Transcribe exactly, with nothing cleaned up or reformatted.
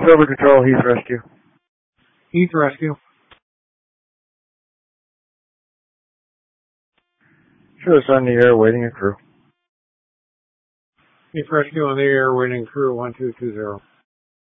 Silver Control, Heath Rescue. Heath Rescue. Sure, on the air, waiting a crew. Heath Rescue on the air, waiting crew one two two zero.